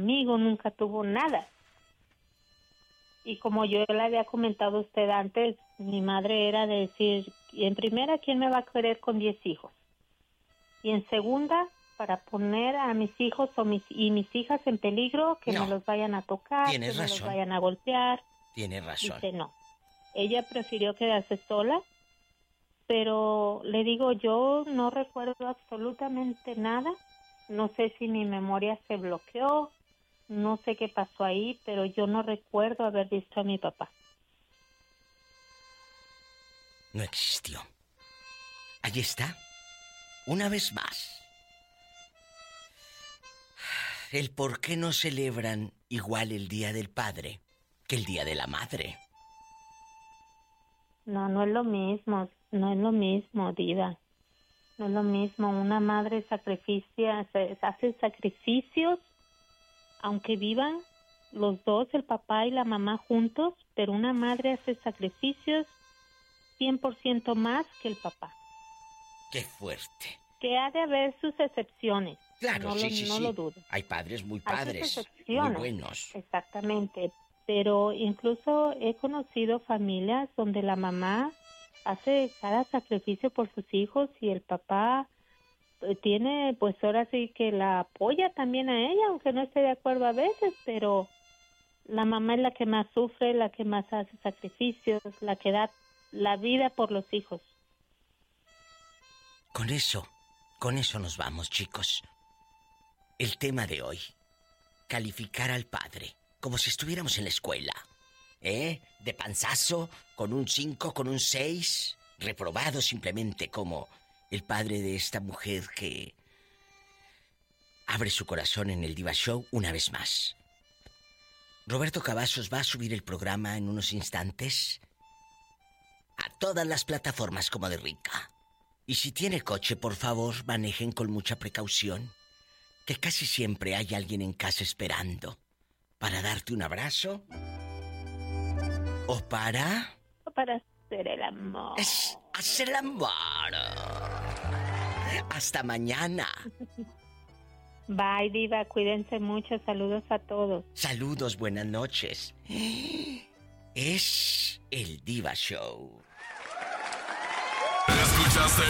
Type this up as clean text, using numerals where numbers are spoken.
amigo, nunca tuvo nada. Y como yo le había comentado a usted antes, mi madre era de decir, en primera, ¿quién me va a querer con 10 hijos? Y en segunda, para poner a mis hijos y mis hijas en peligro, que me los vayan a tocar, que me los vayan a golpear. Tienes razón. Dice, no. Ella prefirió quedarse sola, pero le digo, yo no recuerdo absolutamente nada. No sé si mi memoria se bloqueó, no sé qué pasó ahí, pero yo no recuerdo haber visto a mi papá. No existió. Ahí está. Una vez más. El por qué no celebran igual el Día del Padre que el Día de la Madre. No, no es lo mismo, Diva. No es lo mismo. Una madre hace sacrificios, aunque vivan los dos, el papá y la mamá juntos, pero una madre hace sacrificios 100% más que el papá. ¡Qué fuerte! Que ha de haber sus excepciones. Claro, No lo dudo. Hay padres muy padres, muy buenos. Exactamente. Pero incluso he conocido familias donde la mamá hace cada sacrificio por sus hijos y el papá tiene, pues ahora sí que la apoya también a ella, aunque no esté de acuerdo a veces, pero la mamá es la que más sufre, la que más hace sacrificios, la que da la vida por los hijos. Con eso nos vamos, chicos. El tema de hoy, calificar al padre como si estuviéramos en la escuela. De panzazo, con un 5, con un 6, reprobado simplemente como el padre de esta mujer que abre su corazón en el Diva Show una vez más. Roberto Cavazos va a subir el programa en unos instantes a todas las plataformas como de Rica. Y si tiene coche, por favor, manejen con mucha precaución, que casi siempre hay alguien en casa esperando para darte un abrazo o para hacer el amor. Es hacer el amor. Hasta mañana. Bye, Diva, cuídense mucho, saludos a todos. Saludos, buenas noches. Es el Diva Show. Escuchaste